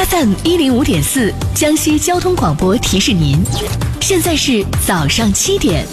FM105.4江西交通广播提示您，现在是早上7点。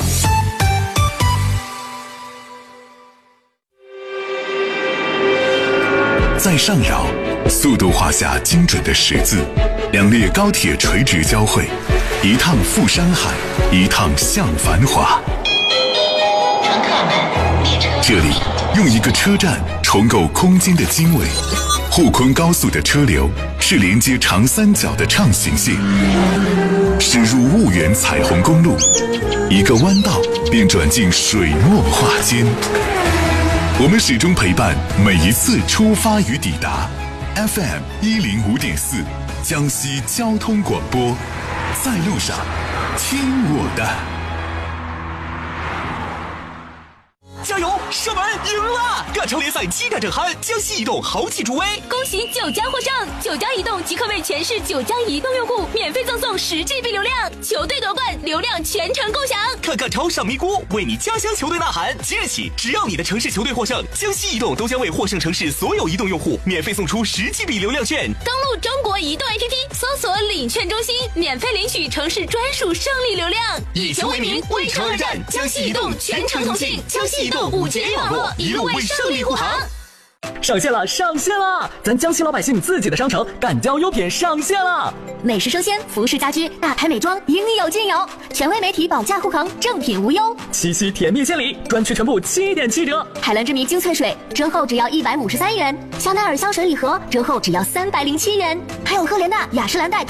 在上饶，速度画下精准的十字，两列高铁垂直交汇，一趟赴山海，一趟向繁华。 乘客们，列车这里用一个车站重构空间的经纬。沪昆高速的车流是连接长三角的畅行线，驶入婺源彩虹公路，一个弯道便转进水墨画间。我们始终陪伴每一次出发与抵达。FM105.4江西交通广播，在路上听我的。 加油！射门赢了！各超联赛7战正酣，江西移动豪气助威， 恭喜九江获胜！九江移动即刻为全市九江移动用户免费赠送10GB 流量，球队夺冠，流量全程共享。 看看超上咪咕，为你家乡球队呐喊！即日起，只要你的城市球队获胜，江西移动都将为获胜城市所有移动用户免费送出10GB 流量券。 登录中国移动 APP， 搜索领券中心，免费领取城市专属胜利流量。 以球为名，为城而战，江西移动全程同庆，江西移动5G 网络，一路为胜利护航。 上线了，上线了！咱江西老百姓自己的商城赣江优品上线了， 美食生鲜、服饰家居、大牌美妆应有尽有，权威媒体保价护航，正品无忧。 七夕甜蜜献礼，专区全部7.7折。 海蓝之谜精粹水折后只要153元，香奈儿香水礼盒折后只要307元，还有赫莲娜、雅诗兰黛